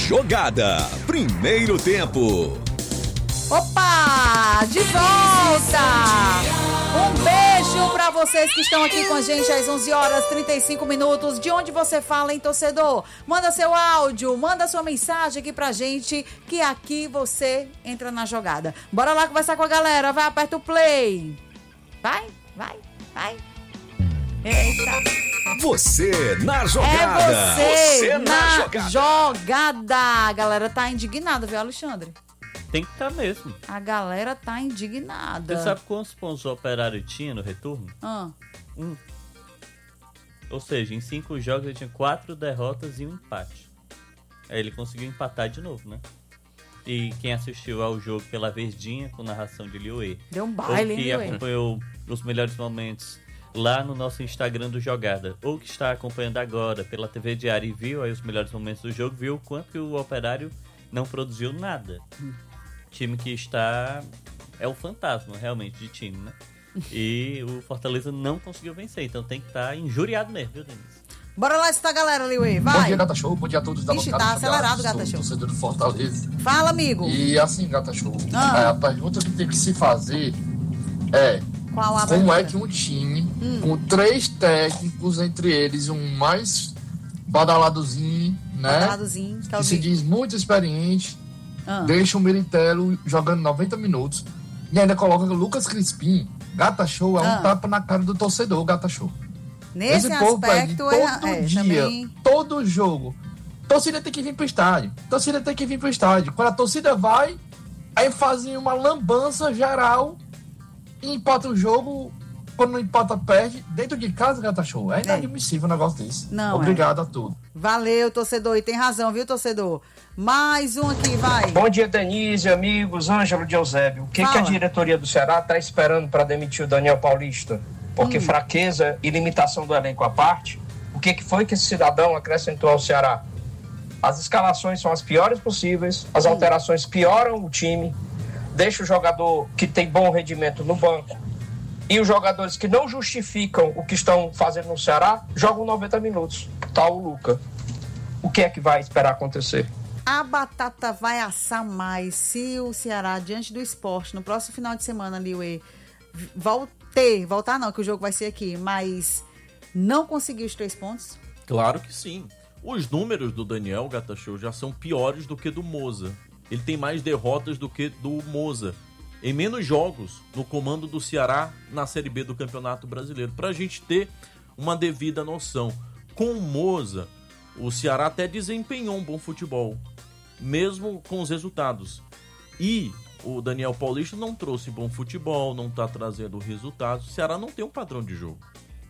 Jogada, primeiro tempo. Opa, de volta! Um beijo pra vocês que estão aqui com a gente às 11h35. De onde você fala, hein, torcedor? Manda seu áudio, manda sua mensagem aqui pra gente, que aqui você entra na jogada. Bora lá conversar com a galera, vai, aperta o play. Vai. Eita. Você na jogada. É você na jogada. A galera tá indignada, viu, Alexandre? Tem que estar mesmo. A galera tá indignada. Você sabe quantos pontos o Operário tinha no retorno? 1. Ou seja, em 5 jogos ele tinha 4 derrotas e 1 empate. Aí ele conseguiu empatar de novo, né? E quem assistiu ao jogo pela Verdinha, com narração de Liuê, deu um baile, ou que acompanhou os melhores momentos lá no nosso Instagram do Jogada, ou que está acompanhando agora pela TV Diária e viu aí os melhores momentos do jogo, viu o quanto que o Operário não produziu nada. Time que está... é o fantasma, realmente, de time, né? E o Fortaleza não conseguiu vencer, então tem que estar injuriado mesmo, viu, Denis? Bora lá escutar a galera, Liuê, vai! Bom dia, Gata Show, bom dia a todos da bancada. Tá acelerado, Gata Show. Torcedor do Fortaleza. Fala, amigo! E assim, Gata Show, a pergunta que tem que se fazer é... como é que um time com 3 técnicos, entre eles um mais badaladozinho, né? Que se diz muito experiente, deixa o Militelo jogando 90 minutos e ainda coloca o Lucas Crispim. Gata Show é um tapa na cara do torcedor, Gata Show. Nesse aspecto, todo dia, também... todo jogo, torcida tem que vir pro estádio. Quando a torcida vai, aí fazem uma lambança geral e empata o jogo. Quando não empata, perde. Dentro de casa, Gata Show. É inadmissível um negócio desse. Obrigado a todos. Valeu, torcedor. E tem razão, viu, torcedor? Mais um aqui, vai. Bom dia, Denise, amigos. Ângelo de Eusébio. O que a diretoria do Ceará está esperando para demitir o Daniel Paulista? Porque fraqueza e limitação do elenco à parte, o que foi que esse cidadão acrescentou ao Ceará? As escalações são as piores possíveis, as alterações pioram o time, deixa o jogador que tem bom rendimento no banco, e os jogadores que não justificam o que estão fazendo no Ceará jogam 90 minutos. Tá o Luca. O que é que vai esperar acontecer? A batata vai assar mais se o Ceará, diante do Sport, no próximo final de semana, Liuê, voltar não, que o jogo vai ser aqui, mas não conseguiu os 3 pontos? Claro que sim. Os números do Daniel, Gata Show, já são piores do que do Moza. Ele tem mais derrotas do que do Moza. Em menos jogos no comando do Ceará na Série B do Campeonato Brasileiro. Pra gente ter uma devida noção. Com o Moza, o Ceará até desempenhou um bom futebol, mesmo com os resultados. E o Daniel Paulista não trouxe bom futebol, não está trazendo resultados. O Ceará não tem um padrão de jogo.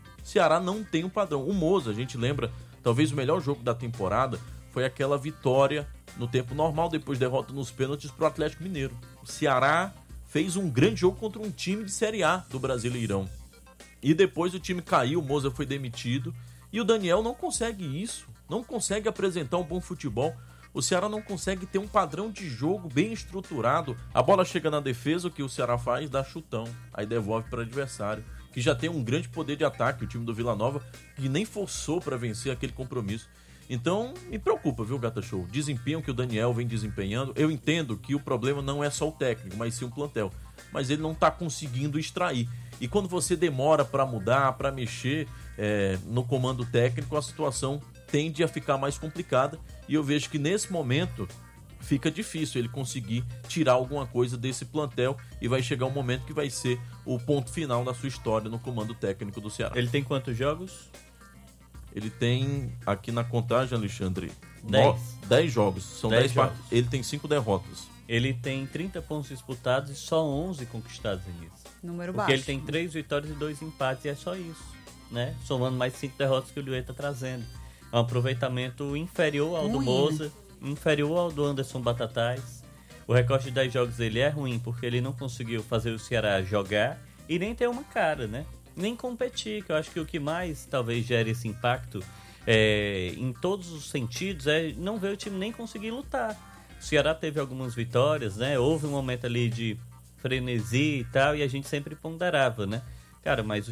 O Moza, a gente lembra, talvez o melhor jogo da temporada foi aquela vitória no tempo normal, depois derrota nos pênaltis para o Atlético Mineiro. O Ceará fez um grande jogo contra um time de Série A do Brasileirão. E depois o time caiu, o Moza foi demitido. E o Daniel não consegue isso, não consegue apresentar um bom futebol. O Ceará não consegue ter um padrão de jogo bem estruturado. A bola chega na defesa, o que o Ceará faz? Dá chutão, aí devolve para o adversário, que já tem um grande poder de ataque, o time do Vila Nova, que nem forçou para vencer aquele compromisso. Então, me preocupa, viu, Gata Show? O desempenho que o Daniel vem desempenhando, eu entendo que o problema não é só o técnico, mas sim o plantel. Mas ele não está conseguindo extrair. E quando você demora para mudar, para mexer no comando técnico, a situação tende a ficar mais complicada. E eu vejo que nesse momento fica difícil ele conseguir tirar alguma coisa desse plantel e vai chegar um momento que vai ser o ponto final da sua história no comando técnico do Ceará. Ele tem quantos jogos? Ele tem, aqui na contagem, Alexandre, 10 jogos. São 10 jogos. Ele tem 5 derrotas. Ele tem 30 pontos disputados e só 11 conquistados nisso. Número baixo. Porque ele tem 3 vitórias e 2 empates e é só isso, né? Somando mais 5 derrotas que o Liuê está trazendo. É um aproveitamento inferior ao do Moza, inferior ao do Anderson Batatais. O recorde de 10 jogos dele é ruim porque ele não conseguiu fazer o Ceará jogar e nem ter uma cara, né? Nem competir, que eu acho que o que mais talvez gere esse impacto em todos os sentidos é não ver o time nem conseguir lutar. O Ceará teve algumas vitórias, né? Houve um momento ali de frenesi e tal, e a gente sempre ponderava, né? Cara, mas